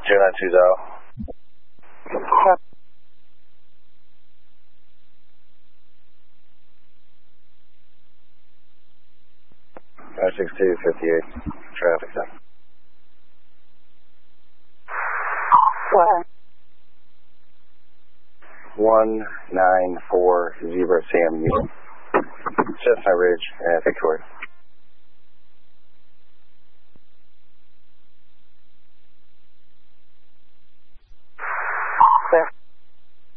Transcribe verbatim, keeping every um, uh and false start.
zero nine two zero. five six two fifty-eight. Traffic stop. What? one nine four Zebra Sam Mule. Chestnut Ridge, uh, Victoria.